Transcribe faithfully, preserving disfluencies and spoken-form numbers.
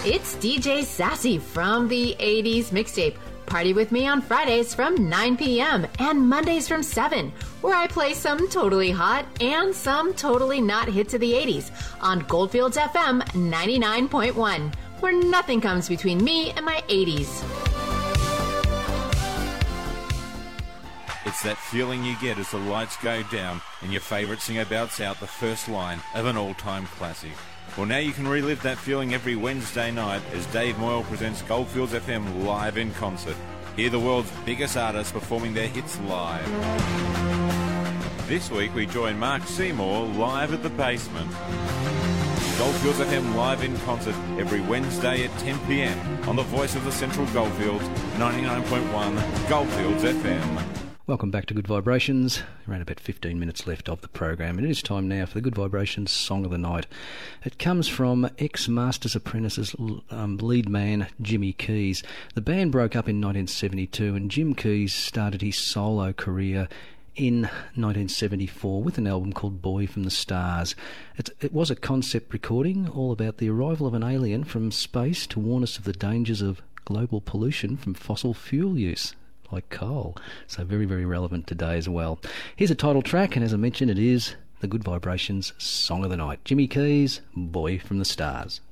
It's D J Sassy from the eighties Mixtape. Party with me on Fridays from nine p.m. and Mondays from seven, where I play some totally hot and some totally not hits of the eighties on Goldfields F M ninety-nine point one, where nothing comes between me and my eighties. It's that feeling you get as the lights go down and your favourite singer belts out the first line of an all-time classic. Well, now you can relive that feeling every Wednesday night as Dave Moyle presents Goldfields F M live in concert. Hear the world's biggest artists performing their hits live. This week we join Mark Seymour live at the Basement. Goldfields F M live in concert every Wednesday at ten p.m. on the voice of the Central Goldfields, ninety-nine point one Goldfields F M. Welcome back to Good Vibrations. Around about fifteen minutes left of the program, and it is time now for the Good Vibrations Song of the Night. It comes from ex-Masters Apprentice's um, lead man, Jimmy Keys. The band broke up in nineteen seventy-two, and Jim Keys started his solo career in nineteen seventy-four with an album called Boy from the Stars. It, it was a concept recording all about the arrival of an alien from space to warn us of the dangers of global pollution from fossil fuel use, like coal. So very, very relevant today as well. Here's a title track, and as I mentioned, it is the Good Vibrations Song of the Night. Jimmy Keys, Boy from the Stars.